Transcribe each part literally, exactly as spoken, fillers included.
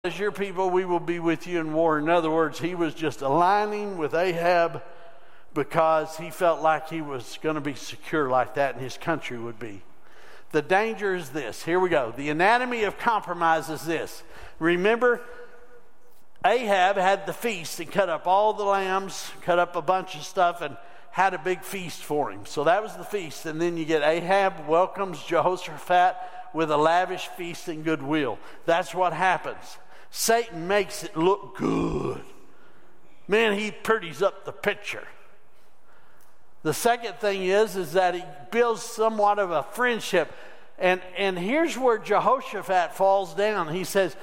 as your people, we will be with you in war. In other words, he was just aligning with Ahab because he felt like he was going to be secure like that and his country would be. The danger is this. Here we go. The anatomy of compromise is this. Remember, Ahab had the feast and cut up all the lambs, cut up a bunch of stuff, and had a big feast for him. So that was the feast. And then you get Ahab welcomes Jehoshaphat with a lavish feast and goodwill. That's what happens. Satan makes it look good. Man, he pretties up the picture. The second thing is, is that he builds somewhat of a friendship. And, and here's where Jehoshaphat falls down. He says,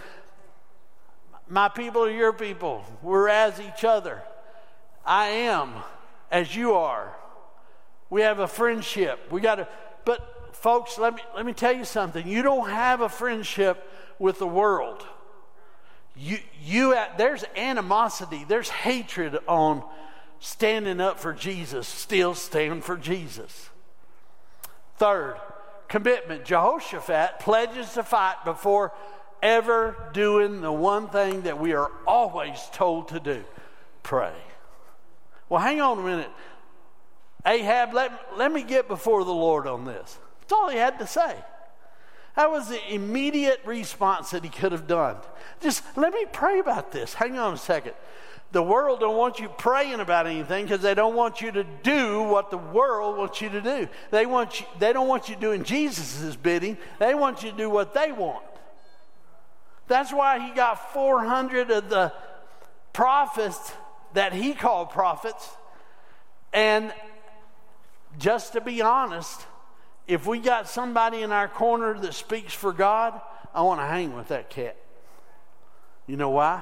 my people are your people. We're as each other. I am as you are. We have a friendship. We got to, but folks, let me, let me tell you something. You don't have a friendship with the world. You, you, there's animosity, there's hatred on standing up for Jesus. Still stand for Jesus. Third, commitment. Jehoshaphat pledges to fight before ever doing the one thing that we are always told to do: pray. Well, hang on a minute. Ahab, let, let me get before the Lord on this. That's all he had to say. That was the immediate response that he could have done. Just let me pray about this. Hang on a second. The world don't want you praying about anything because they don't want you to do what the world wants you to do. They want you, they don't want you doing Jesus' bidding. They want you to do what they want. That's why he got four hundred of the prophets that he called prophets. And just to be honest, if we got somebody in our corner that speaks for God, I want to hang with that cat. You know why?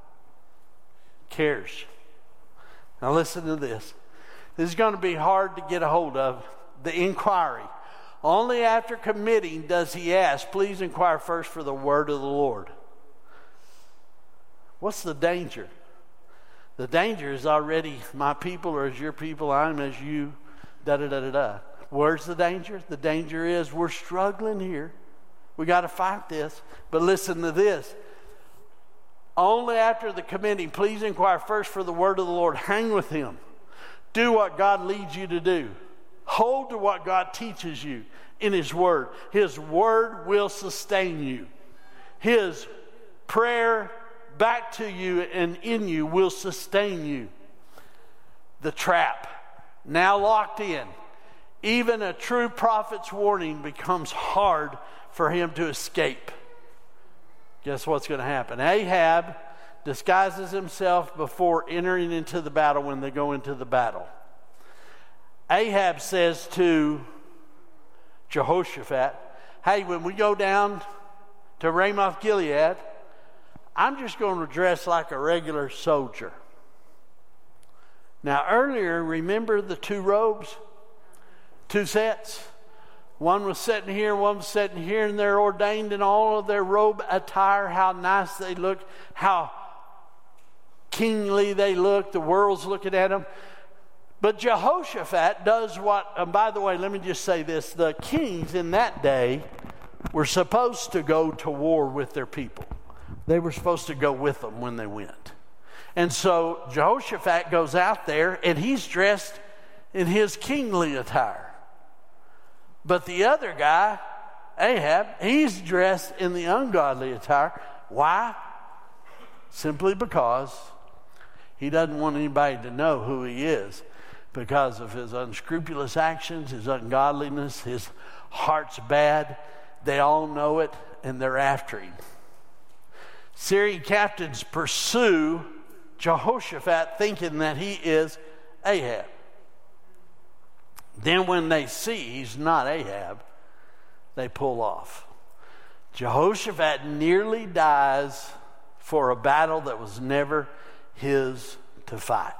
Cares. Now listen to this. This is going to be hard to get a hold of. The inquiry. Only after committing does he ask, please inquire first for the word of the Lord. What's the danger? The danger is already, my people are as your people, I'm as you, da da da da da. Where's the danger? The danger is we're struggling here. We got to fight this. But listen to this. Only after the committing, please inquire first for the word of the Lord. Hang with him. Do what God leads you to do. Hold to what God teaches you in his word. His word will sustain you. His prayer back to you and in you will sustain you. The trap, now locked in. Even a true prophet's warning becomes hard for him to escape. Guess what's going to happen? Ahab disguises himself before entering into the battle when they go into the battle. Ahab says to Jehoshaphat, hey, when we go down to Ramoth Gilead, I'm just going to dress like a regular soldier. Now earlier, remember the two robes? Two sets. One was sitting here, one was sitting here, and they're ordained in all of their robe attire, how nice they look, how kingly they look. The world's looking at them. But Jehoshaphat does what, and by the way, let me just say this. The kings in that day were supposed to go to war with their people. They were supposed to go with them when they went. And so Jehoshaphat goes out there, and he's dressed in his kingly attire. But the other guy, Ahab, he's dressed in the ungodly attire. Why? Simply because he doesn't want anybody to know who he is because of his unscrupulous actions, his ungodliness, his heart's bad. They all know it, and they're after him. Syrian captains pursue Jehoshaphat thinking that he is Ahab. Then when they see he's not Ahab, they pull off. Jehoshaphat nearly dies for a battle that was never his to fight.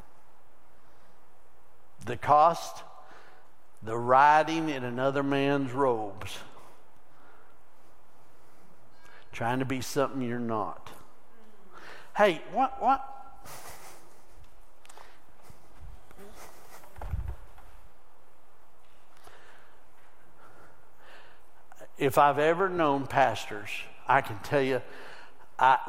The cost, the riding in another man's robes. Trying to be something you're not. Hey, what, what? If I've ever known pastors, I can tell you, I,